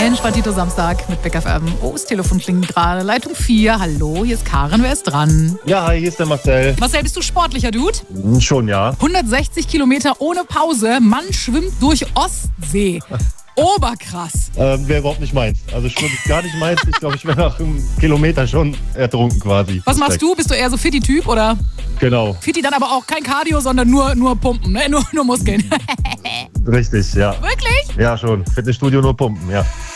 Entspannt Tito Samstag mit Big FM. Oh, das Telefon klingelt gerade. Leitung 4. Hallo, hier ist Karen. Wer ist dran? Ja, hi, hier ist der Marcel. Marcel, bist du sportlicher Dude? Schon, ja. 160 Kilometer ohne Pause. Mann schwimmt durch Ostsee. Oberkrass. Wäre überhaupt nicht meins. Also Schwimmen ist gar nicht meins. Ich glaube, ich wäre nach einem Kilometer schon ertrunken quasi. Was machst du? Bist du eher so Fitti-Typ oder? Genau. Fitti dann aber auch kein Cardio, sondern nur Pumpen, ne? Nur Muskeln. Richtig, ja. Wirklich? Ja, schon. Fitnessstudio nur pumpen, ja.